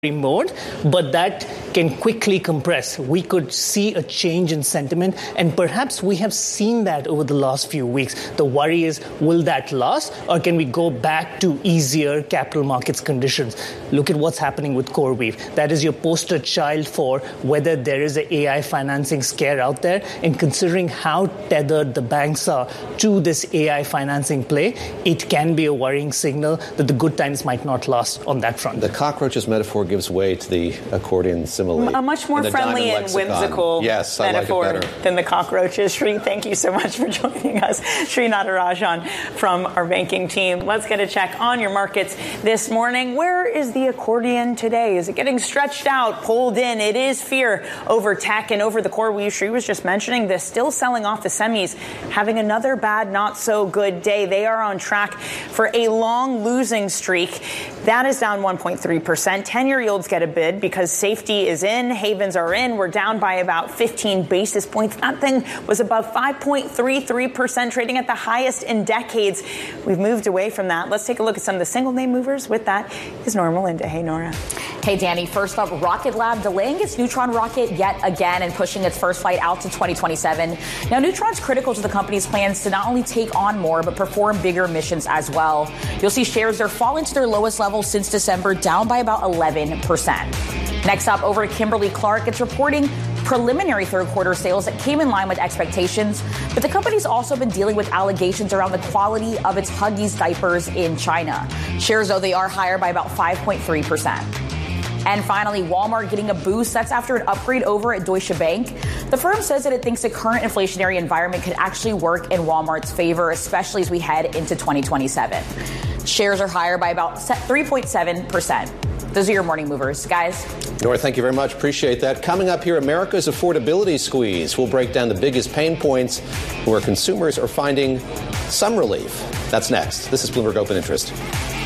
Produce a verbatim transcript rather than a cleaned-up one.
mode, but that can quickly compress. We could see a change in sentiment, and perhaps we have seen that over the last few weeks. The worry is, will that last, or can we go back to easier capital markets conditions? Look at what's happening with CoreWeave. That is your poster child for whether there is an A I financing scare out there, and considering how tethered the banks are to this A I financing play, it can be a worrying signal that the good times might not last on that front. The cockroaches metaphor gives way to the accordion simile. A much more friendly and lexicon. whimsical yes, metaphor I like it better. than the cockroaches. Sri, thank you so much for joining us. Sri Natarajan from our banking team. Let's get a check on your markets this morning. Where is the accordion today? Is it getting stretched out, pulled in? It is fear over tech and over the CoreWeave. Sri was just mentioning this, still selling off the semis, having another bad, not so good day. They are on track for a long losing streak. That is down one point three percent. ten-year yields get a bid because safety is in, havens are in. We're down by about fifteen basis points. That thing was above five point three three percent, trading at the highest in decades. We've moved away from that. Let's take a look at some of the single name movers. With that is Norma Linda. Hey, Nora. Hey, Danny. First up, Rocket Lab delaying its Neutron rocket yet again and pushing its first flight out to twenty twenty-seven. Now, Neutron's critical to the company's plans to not only take on more, but perform bigger missions as well. You'll see shares there falling to their lowest level since December, down by about eleven percent. Next up, over to Kimberly-Clark. It's reporting preliminary third quarter sales that came in line with expectations, but the company's also been dealing with allegations around the quality of its Huggies diapers in China. Shares, though, they are higher by about five point three percent. And finally, Walmart getting a boost. That's after an upgrade over at Deutsche Bank. The firm says that it thinks the current inflationary environment could actually work in Walmart's favor, especially as we head into twenty twenty-seven. Shares are higher by about three point seven percent. Those are your morning movers, guys. Nora, thank you very much. Appreciate that. Coming up here, America's affordability squeeze. We'll break down the biggest pain points where consumers are finding some relief. That's next. This is Bloomberg Open Interest.